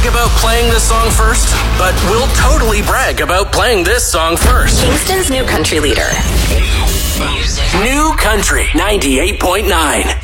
about playing this song first, but we'll totally brag about playing this song first. Kingston's new country leader. New Country 98.9.